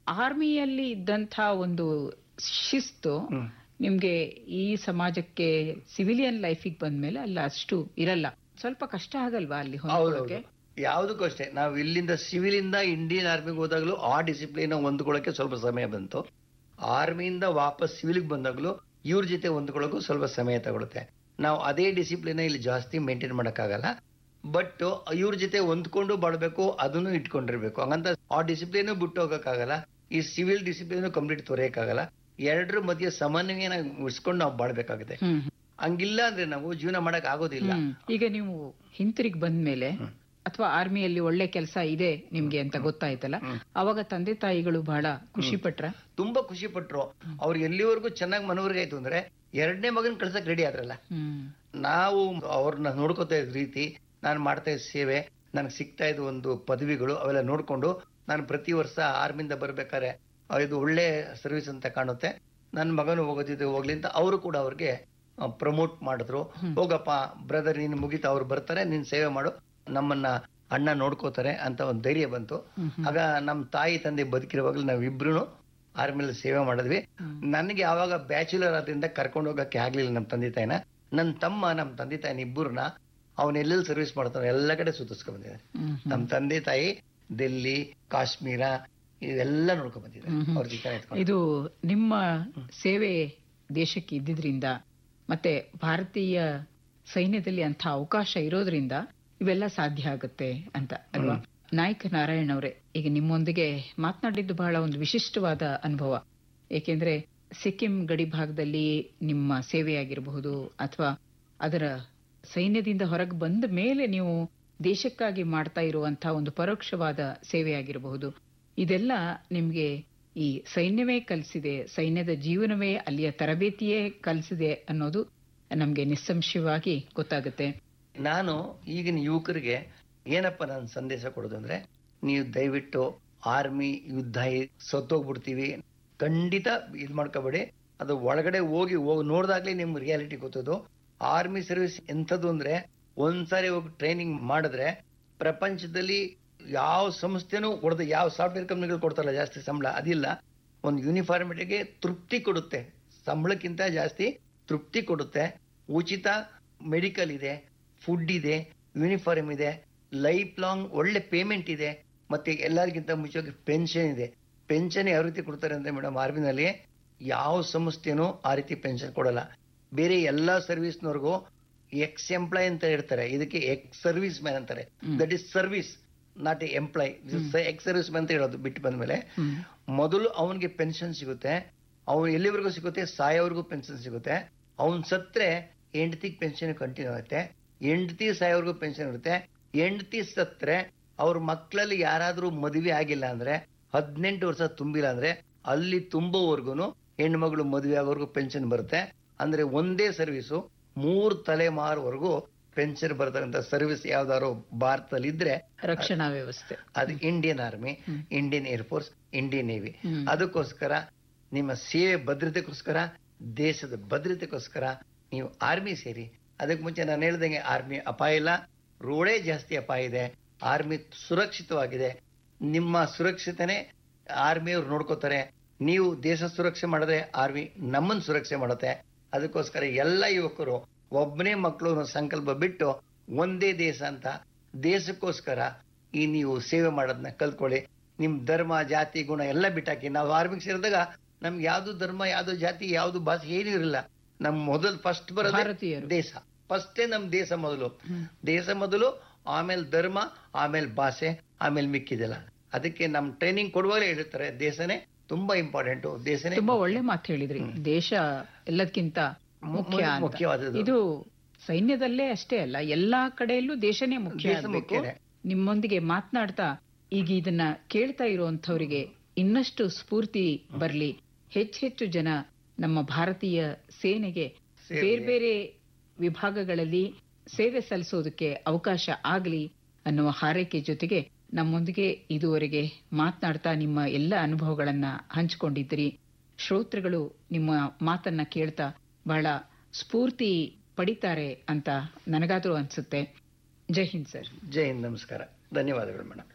ಆರ್ಮಿಯಲ್ಲಿ ಇದ್ದಂಥ ಒಂದು ಶಿಸ್ತು ನಿಮ್ಗೆ ಈ ಸಮಾಜಕ್ಕೆ ಸಿವಿಲಿಯನ್ ಲೈಫಿಗೆ ಬಂದ್ಮೇಲೆ ಅಲ್ಲ ಅಷ್ಟು ಇರಲ್ಲ, ಸ್ವಲ್ಪ ಕಷ್ಟ ಆಗಲ್ವಾ ಅಲ್ಲಿ ಹೊಂದ್ಕೊಳ್ಳೋಕೆ? ಯಾವುದಕ್ಕೂ ಅಷ್ಟೇ, ನಾವು ಇಲ್ಲಿಂದ ಸಿವಿಲ್ ಇಂದ ಇಂಡಿಯನ್ ಆರ್ಮಿಗೆ ಹೋದಾಗ್ಲೂ ಆ ಡಿಸಿಪ್ಲಿನ್ ಹೊಂದ್ಕೊಳ್ಳೋಕೆ ಸ್ವಲ್ಪ ಸಮಯ ಬಂತು. ಆರ್ಮಿಯಿಂದ ವಾಪಸ್ ಸಿವಿಲ್ಗೆ ಬಂದಾಗ್ಲೂ ಇವ್ರ ಜೊತೆ ಹೊಂದ್ಕೊಳ್ಳೋಕು ಸ್ವಲ್ಪ ಸಮಯ ತಗೊಳುತ್ತೆ. ನಾವು ಅದೇ ಡಿಸಿಪ್ಲಿನ್ ಇಲ್ಲಿ ಜಾಸ್ತಿ ಮೇಂಟೈನ್ ಮಾಡೋಕ್ಕಾಗಲ್ಲ. ಬಟ್ ಇವ್ರ ಜೊತೆ ಹೊಂದ್ಕೊಂಡು ಬಾಳ್ಬೇಕು, ಅದನ್ನು ಇಟ್ಕೊಂಡಿರ್ಬೇಕು. ಹಂಗಂತ ಆ ಡಿಸಿಪ್ಲಿನ್ ಬಿಟ್ಟು ಹೋಗಕ್ಕಾಗಲ್ಲ, ಈ ಸಿವಿಲ್ ಡಿಸಿಪ್ಲಿನ್ ಕಂಪ್ಲೀಟ್ ತೊರೆಯಕ್ಕಾಗಲ್ಲ. ಎರಡರ ಮಧ್ಯೆ ಸಮನ್ವಯನ ಉಳಿಸ್ಕೊಂಡು ನಾವು ಬಾಳ್ಬೇಕಾಗುತ್ತೆ. ಹಂಗಿಲ್ಲ ಅಂದ್ರೆ ನಾವು ಜೀವನ ಮಾಡಕ್ ಆಗೋದಿಲ್ಲ. ಈಗ ನೀವು ಹಿಂತಿರುಗಿ ಬಂದ್ಮೇಲೆ ಅಥವಾ ಆರ್ಮಿಯಲ್ಲಿ ಒಳ್ಳೆ ಕೆಲಸ ಇದೆ ನಿಮ್ಗೆ ಅಂತ ಗೊತ್ತಾಯ್ತಲ್ಲ, ಅವಾಗ ತಂದೆ ತಾಯಿಗಳು ಬಹಳ ಖುಷಿ ಪಟ್ರ? ತುಂಬಾ ಖುಷಿ ಪಟ್ರು. ಅವ್ರು ಎಲ್ಲಿವರೆಗೂ ಚೆನ್ನಾಗಿ ಮನವರಿಗಾಯ್ತು ಅಂದ್ರೆ ಎರಡನೇ ಮಗನ್ ಕಳ್ಸಕ್ ರೆಡಿ ಆದ್ರಲ್ಲ. ನಾವು ಅವ್ರನ್ನ ನೋಡ್ಕೋತಾ ಇದ್ ರೀತಿ, ನಾನು ಮಾಡ್ತಾ ಇದ್ದ ಸೇವೆ, ನನ್ಗೆ ಸಿಗ್ತಾ ಇದ್ದ ಒಂದು ಪದವಿಗಳು ಅವೆಲ್ಲ ನೋಡ್ಕೊಂಡು ನಾನು ಪ್ರತಿ ವರ್ಷ ಆರ್ಮಿಯಿಂದ ಬರ್ಬೇಕಾದ್ರೆ ಇದು ಒಳ್ಳೆ ಸರ್ವಿಸ್ ಅಂತ ಕಾಣುತ್ತೆ, ನನ್ನ ಮಗನು ಹೋಗೋದಿದೆ ಹೋಗ್ಲಿ ಅಂತ ಅವರು ಕೂಡ ಅವ್ರಿಗೆ ಪ್ರಮೋಟ್ ಮಾಡಿದ್ರು. ಹೋಗಪ್ಪ ಬ್ರದರ್, ನೀನು ಮುಗಿತಾ, ಅವ್ರು ಬರ್ತಾರೆ, ನೀನ್ ಸೇವೆ ಮಾಡು, ನಮ್ಮನ್ನ ಅಣ್ಣ ನೋಡ್ಕೋತಾರೆ ಅಂತ ಒಂದು ಧೈರ್ಯ ಬಂತು. ಆಗ ನಮ್ ತಾಯಿ ತಂದೆ ಬದುಕಿರುವಾಗಲೂ ನಾವಿಬ್ರು ಆರ್ಮಿಲಿ ಸೇವೆ ಮಾಡಿದ್ವಿ. ನನಗೆ ಆವಾಗ ಬ್ಯಾಚುಲರ್ ಆದ್ರಿಂದ ಕರ್ಕೊಂಡು ಹೋಗಕ್ಕೆ ಆಗ್ಲಿಲ್ಲ ನಮ್ಮ ತಂದೆ ತಾಯಿನ. ನನ್ನ ತಮ್ಮ ನಮ್ಮ ತಂದೆ ತಾಯಿನ ಇಬ್ಬರನ್ನ ಅವನ್ ಎಲ್ಲೆಲ್ಲಿ ಸರ್ವಿಸ್ ಮಾಡ್ತಾನೆ ಎಲ್ಲ ಕಡೆ ಸುತ್ತಿಸ್ಕೊಂಡ್ ಬಂದಿದ್ದಾರೆ. ನಮ್ಮ ತಂದೆ ತಾಯಿ ಡೆಲ್ಲಿ, ಕಾಶ್ಮೀರ ಇವೆಲ್ಲ ನೋಡ್ಕೊಂಡ್ ಬಂದಿದ್ದಾರೆ ಅವ್ರ ಜೊತೆ. ಇದು ನಿಮ್ಮ ಸೇವೆ ದೇಶಕ್ಕೆ ಇದ್ದಿದ್ರಿಂದ ಮತ್ತೆ ಭಾರತೀಯ ಸೈನ್ಯದಲ್ಲಿ ಅಂತ ಅವಕಾಶ ಇರೋದ್ರಿಂದ ಇವೆಲ್ಲ ಸಾಧ್ಯ ಆಗುತ್ತೆ ಅಂತ ಅಲ್ವಾ? ನಾಯ್ಕ ನಾರಾಯಣ್ ಅವರೇ, ಈಗ ನಿಮ್ಮೊಂದಿಗೆ ಮಾತನಾಡಿದ್ದು ಬಹಳ ಒಂದು ವಿಶಿಷ್ಟವಾದ ಅನುಭವ. ಏಕೆಂದ್ರೆ ಸಿಕ್ಕಿಂ ಗಡಿ ಭಾಗದಲ್ಲಿ ನಿಮ್ಮ ಸೇವೆಯಾಗಿರಬಹುದು ಅಥವಾ ಅದರ ಸೈನ್ಯದಿಂದ ಹೊರಗೆ ಬಂದ ಮೇಲೆ ನೀವು ದೇಶಕ್ಕಾಗಿ ಮಾಡ್ತಾ ಇರುವಂತಹ ಒಂದು ಪರೋಕ್ಷವಾದ ಸೇವೆಯಾಗಿರಬಹುದು. ಇದೆಲ್ಲ ನಿಮ್ಗೆ ಈ ಸೈನ್ಯವೇ ಕಲಿಸಿದೆ, ಸೈನ್ಯದ ಜೀವನವೇ ಅಲ್ಲಿಯ ತರಬೇತಿಯೇ ಕಲಿಸಿದೆ ಅನ್ನೋದು ನಮ್ಗೆ ನಿಸ್ಸಂಶಯವಾಗಿ ಗೊತ್ತಾಗುತ್ತೆ. ನಾನು ಈಗಿನ ಯುವಕರಿಗೆ ಏನಪ್ಪ ನಾನು ಸಂದೇಶ ಕೊಡೋದು ಅಂದ್ರೆ, ನೀವು ದಯವಿಟ್ಟು ಆರ್ಮಿ ಯುದ್ಧ ಸತ್ತೋಗ್ಬಿಡ್ತೀವಿ ಖಂಡಿತ ಇದ್ ಮಾಡ್ಕೋಬೇಡಿ. ಅದು ಒಳಗಡೆ ಹೋಗಿ ನೋಡ್ದಾಗ್ಲೇ ನಿಮ್ಗೆ ರಿಯಾಲಿಟಿ ಗೊತ್ತದು. ಆರ್ಮಿ ಸರ್ವಿಸ್ ಎಂಥದ್ದು ಅಂದ್ರೆ, ಒಂದ್ಸಾರಿ ಹೋಗಿ ಟ್ರೈನಿಂಗ್ ಮಾಡಿದ್ರೆ ಪ್ರಪಂಚದಲ್ಲಿ ಯಾವ ಸಂಸ್ಥೆನೂ ಕೊಡದೆ, ಯಾವ ಸಾಫ್ಟ್ವೇರ್ ಕಂಪ್ನಿಗಳು ಕೊಡ್ತಾರಲ್ಲ ಜಾಸ್ತಿ ಸಂಬಳ, ಅದಿಲ್ಲ. ಒಂದು ಯೂನಿಫಾರ್ಮಿಟಿಗೆ ತೃಪ್ತಿ ಕೊಡುತ್ತೆ, ಸಂಬಳಕ್ಕಿಂತ ಜಾಸ್ತಿ ತೃಪ್ತಿ ಕೊಡುತ್ತೆ. ಉಚಿತ ಮೆಡಿಕಲ್ ಇದೆ, ಫುಡ್ ಇದೆ, ಯೂನಿಫಾರ್ಮ್ ಇದೆ, ಲೈಫ್ ಲಾಂಗ್ ಒಳ್ಳೆ ಪೇಮೆಂಟ್ ಇದೆ, ಮತ್ತೆ ಎಲ್ಲರಿಗಿಂತ ಮುಖ್ಯವಾಗಿ ಪೆನ್ಷನ್ ಇದೆ. ಪೆನ್ಷನ್ ಯಾವ ರೀತಿ ಕೊಡ್ತಾರೆ ಅಂದ್ರೆ ಮೇಡಮ್, ಆರ್ಮಿನಲ್ಲಿ ಯಾವ ಸಂಸ್ಥೆನೂ ಆ ರೀತಿ ಪೆನ್ಷನ್ ಕೊಡಲ್ಲ. ಬೇರೆ ಎಲ್ಲಾ ಸರ್ವಿಸ್ನವ್ರಿಗೂ ಎಕ್ಸ್ ಎಂಪ್ಲಾಯ್ ಅಂತ ಹೇಳ್ತಾರೆ, ಇದಕ್ಕೆ ಎಕ್ಸ್ ಸರ್ವಿಸ್ ಮ್ಯಾನ್ ಅಂತಾರೆ. That is service, not A employee. Ex service man ಅಂತ ಹೇಳೋದು ಬಿಟ್ಟು ಬಂದ್ಮೇಲೆ ಮೊದಲು ಅವನಿಗೆ ಪೆನ್ಷನ್ ಸಿಗುತ್ತೆ. ಅವನು ಎಲ್ಲಿವರೆಗೂ ಸಿಗುತ್ತೆ, ಸಾಯೋವರೆಗೂ ಪೆನ್ಷನ್ ಸಿಗುತ್ತೆ. ಅವನ್ ಸತ್ರೆ ಹೆಂಡತಿಗೆ ಪೆನ್ಷನ್ ಕಂಟಿನ್ಯೂ ಆಗುತ್ತೆ, ಹೆಂಡತಿ ಸಾಯೋವರೆಗೂ ಪೆನ್ಷನ್ ಇರುತ್ತೆ. ಹೆಂಡತಿ ಸತ್ರೆ ಅವ್ರ ಮಕ್ಕಳಲ್ಲಿ ಯಾರಾದ್ರೂ ಮದುವೆ ಆಗಿಲ್ಲ ಅಂದ್ರೆ, 18 ವರ್ಷ ತುಂಬಿಲ್ಲ ಅಂದ್ರೆ, ಅಲ್ಲಿ ತುಂಬುವವರೆಗೂ ಹೆಣ್ಮಗಳು ಮದುವೆ ಆಗೋವರೆಗೂ ಪೆನ್ಷನ್ ಬರುತ್ತೆ. ಅಂದ್ರೆ ಒಂದೇ ಸರ್ವಿಸು 3 ತಲೆಮಾರುವರೆಗೂ ಪೆನ್ಷನ್ ಬರ್ತಕ್ಕಂಥ ಸರ್ವಿಸ್ ಯಾವ್ದಾದ್ರು ಭಾರತದಲ್ಲಿ ಇದ್ರೆ ರಕ್ಷಣಾ ವ್ಯವಸ್ಥೆ ಅದು Indian army, Indian air force, Indian navy. ಅದಕ್ಕೋಸ್ಕರ ನಿಮ್ಮ ಸೇವೆ ಭದ್ರತೆಗೋಸ್ಕರ, ದೇಶದ ಭದ್ರತೆಗೋಸ್ಕರ ನೀವು ಆರ್ಮಿ ಸೇರಿ. ಅದಕ್ಕೆ ಮುಂಚೆ ನಾನು ಹೇಳ್ದಂಗೆ ಆರ್ಮಿ ಅಪಾಯ ಇಲ್ಲ, ರೋಡೇ ಜಾಸ್ತಿ ಅಪಾಯ ಇದೆ. ಆರ್ಮಿ ಸುರಕ್ಷಿತವಾಗಿದೆ. ನಿಮ್ಮ ಸುರಕ್ಷತೆನೆ ಆರ್ಮಿಯವ್ರು ನೋಡ್ಕೋತಾರೆ. ನೀವು ದೇಶ ಸುರಕ್ಷೆ ಮಾಡಿದ್ರೆ ಆರ್ಮಿ ನಮ್ಮನ್ನ ಸುರಕ್ಷೆ ಮಾಡುತ್ತೆ. ಅದಕ್ಕೋಸ್ಕರ ಎಲ್ಲ ಯುವಕರು ಒಬ್ಬನೇ ಮಕ್ಕಳು ಸಂಕಲ್ಪ ಬಿಟ್ಟು ಒಂದೇ ದೇಶ ಅಂತ ದೇಶಕ್ಕೋಸ್ಕರ ಈ ನೀವು ಸೇವೆ ಮಾಡೋದನ್ನ ಕಲ್ತ್ಕೊಳ್ಳಿ. ನಿಮ್ ಧರ್ಮ, ಜಾತಿ, ಗುಣ ಎಲ್ಲ ಬಿಟ್ಟಾಕಿ. ನಾವು ಆರ್ಮಿಗೆ ಸೇರಿದಾಗ ನಮ್ಗೆ ಯಾವ್ದು ಧರ್ಮ, ಯಾವ್ದು ಜಾತಿ, ಯಾವ್ದು ಭಾಷೆ ಏನೂ ಇರಲಿಲ್ಲ. ನಮ್ ಮೊದಲು ಫಸ್ಟ್ ಬರೋದೇ ದೇಶ. ಫಸ್ಟೇ ನಮ್ ದೇಶ ಮೊದಲು. ದೇಶ ಮೊದಲು, ಆಮೇಲೆ ಧರ್ಮ, ಆಮೇಲೆ ಭಾಷೆ, ಆಮೇಲೆ ಮಿಕ್ಕಿದೆಲ್ಲ. ಅದಕ್ಕೆ ನಮ್ ಟ್ರೈನಿಂಗ್ ಕೊಡುವಾಗಲೇ ಹೇಳಿರ್ತಾರೆ, ದೇಶನೇ ತುಂಬಾ ಇಂಪಾರ್ಟೆಂಟ್. ದೇಶನೇ ತುಂಬಾ ಒಳ್ಳೆ ಮಾತು ಹೇಳಿದ್ರಿ. ದೇಶ ಎಲ್ಲದಕ್ಕಿಂತ ಮುಖ್ಯವಾದದ್ದು. ಇದು ಸೈನ್ಯದಲ್ಲೇ ಅಷ್ಟೇ ಅಲ್ಲ, ಎಲ್ಲಾ ಕಡೆಯಲ್ಲೂ ದೇಶನೇ ಮುಖ್ಯ. ನಿಮ್ಮೊಂದಿಗೆ ಮಾತನಾಡ್ತಾ ಈಗ ಇದನ್ನ ಕೇಳ್ತಾ ಇರುವಂತವರಿಗೆ ಇನ್ನಷ್ಟು ಸ್ಫೂರ್ತಿ ಬರ್ಲಿ, ಹೆಚ್ಚೆಚ್ಚು ಜನ ನಮ್ಮ ಭಾರತೀಯ ಸೇನೆಗೆ ಬೇರೆ ಬೇರೆ ವಿಭಾಗಗಳಲ್ಲಿ ಸೇವೆ ಸಲ್ಲಿಸೋದಕ್ಕೆ ಅವಕಾಶ ಆಗಲಿ ಅನ್ನುವ ಹಾರೈಕೆ ಜೊತೆಗೆ ನಮ್ಮೊಂದಿಗೆ ಇದುವರೆಗೆ ಮಾತನಾಡ್ತಾ ನಿಮ್ಮ ಎಲ್ಲ ಅನುಭವಗಳನ್ನ ಹಂಚಿಕೊಂಡಿದ್ದೀರಿ. ಶ್ರೋತೃಗಳು ನಿಮ್ಮ ಮಾತನ್ನ ಕೇಳ್ತಾ ಬಹಳ ಸ್ಫೂರ್ತಿ ಪಡಿತಾರೆ ಅಂತ ನನಗಾದ್ರೂ ಅನ್ಸುತ್ತೆ. ಜೈ ಹಿಂದ್ ಸರ್. ಜೈ ಹಿಂದ್. ನಮಸ್ಕಾರ. ಧನ್ಯವಾದಗಳು ಮೇಡಮ್.